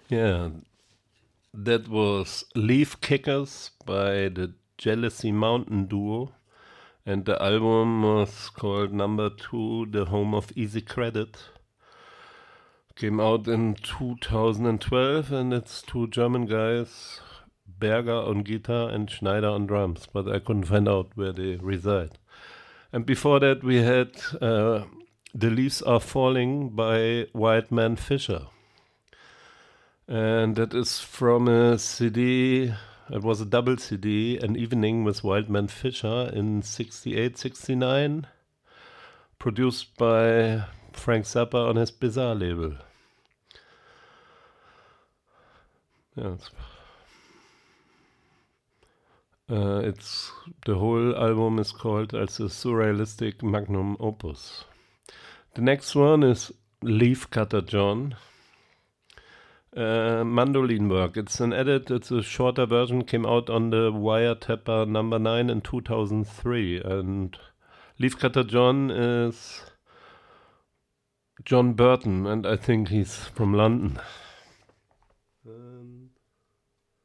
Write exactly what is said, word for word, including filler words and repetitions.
Yeah, that was Leaf Kickers by the Jealousy Mountain Duo, and the album was called Number Two, The Home of Easy Credit. Came out in two thousand twelve, and it's two German guys, Berger on guitar and Schneider on drums, but I couldn't find out where they reside. And before that, we had uh, The Leaves Are Falling by White Man Fisher. And that is from a C D, it was a double C D, An Evening with White Man Fisher in sixty-eight, sixty-nine, produced by Frank Zappa on his Bizarre label. Yeah, it's, uh, it's the whole album is called as a surrealistic magnum opus. The next one is Leafcutter John. Uh, mandolin work. It's an edit. It's a shorter version. Came out on the Wiretapper number nine in two thousand three. And Leafcutter John is John Burton, and I think he's from London.